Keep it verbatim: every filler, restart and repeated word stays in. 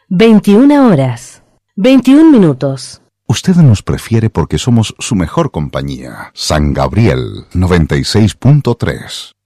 veintiuna horas, veintiún minutos. Usted nos prefiere porque somos su mejor compañía. San Gabriel noventa y seis punto tres.